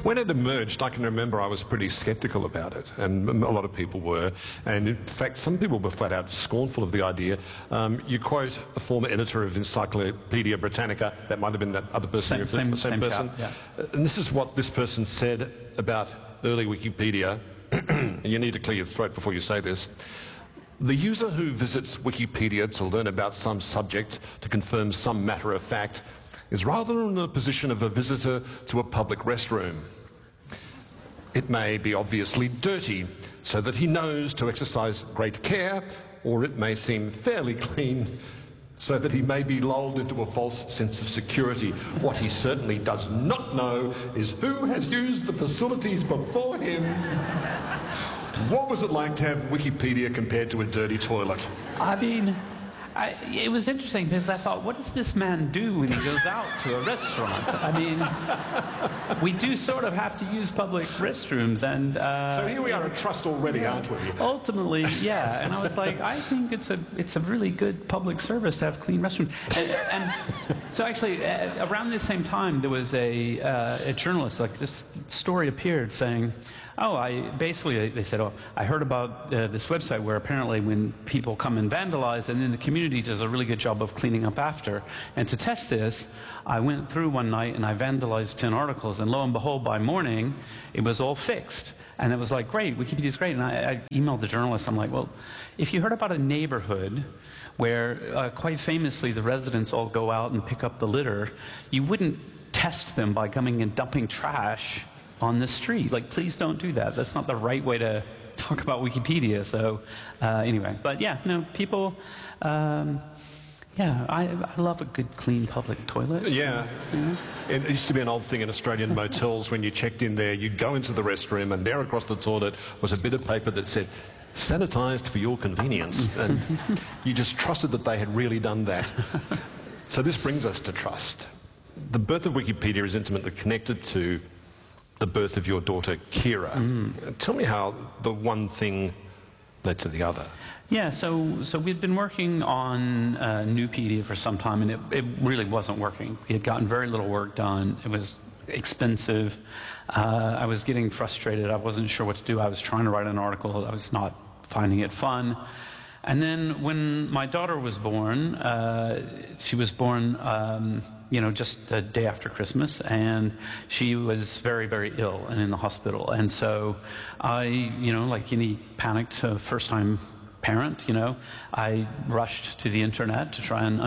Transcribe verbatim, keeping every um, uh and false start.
When it emerged, I can remember I was pretty sceptical about it, and a lot of people were. And in fact, some people were flat out scornful of the idea. Um, you quote a former editor of Encyclopedia Britannica, that might have been that other person, same, same, the same, same person. chap, yeah. And this is what this person said about early Wikipedia. And you need to clear your throat before you say this. The user who visits Wikipedia to learn about some subject, to confirm some matter of fact, is rather in the position of a visitor to a public restroom. It may be obviously dirty, so that he knows to exercise great care, or it may seem fairly clean, so that he may be lulled into a false sense of security. What he certainly does not know is who has used the facilities before him. What was it like to have Wikipedia compared to a dirty toilet? I mean, I, it was interesting because I thought, what does this man do when he goes out to a restaurant? I mean, we do sort of have to use public restrooms, and uh, so here we are at Trust already, yeah, aren't we? Ultimately, yeah. And I was like, I think it's a it's a really good public service to have clean restrooms. And, and so actually, uh, around the same time, there was a uh, a journalist, like this story appeared saying, oh, I basically, they said, oh, I heard about uh, this website where apparently when people come and vandalize, and then the community does a really good job of cleaning up after. And to test this, I went through one night and I vandalized ten articles, and lo and behold, by morning, it was all fixed. And it was like, great, Wikipedia's great. And I, I emailed the journalist, I'm like, well, if you heard about a neighborhood where, uh, quite famously, the residents all go out and pick up the litter, you wouldn't test them by coming and dumping trash on the street. Like, please don't do that. That's not the right way to talk about Wikipedia. So uh, anyway, but yeah, no, people, um, yeah, I, I love a good, clean public toilet. Yeah. Yeah. It used to be an old thing in Australian motels. When you checked in there, you'd go into the restroom, and there across the toilet was a bit of paper that said, "Sanitised for your convenience." And you just trusted that they had really done that. So this brings us to trust. The birth of Wikipedia is intimately connected to the birth of your daughter, Kira. Mm. Tell me how the one thing led to the other. Yeah, so so we'd been working on uh, Nupedia for some time, and it, it really wasn't working. We had gotten very little work done. It was expensive. Uh, I was getting frustrated. I wasn't sure what to do. I was trying to write an article. I was not finding it fun. And then when my daughter was born, uh, she was born, um, you know, just the day after Christmas, and she was very, very ill and in the hospital. And so I, you know, like any panicked uh, first-time parent, you know, I rushed to the internet to try and